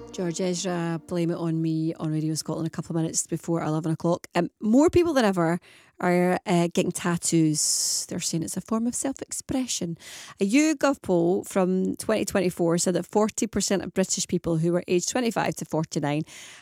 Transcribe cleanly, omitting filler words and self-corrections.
George Ezra, Blame It On Me on Radio Scotland a couple of minutes before 11 o'clock. More people than ever are getting tattoos. They're saying it's a form of self-expression. A YouGov poll from 2024 said that 40% of British people who were aged 25 to 49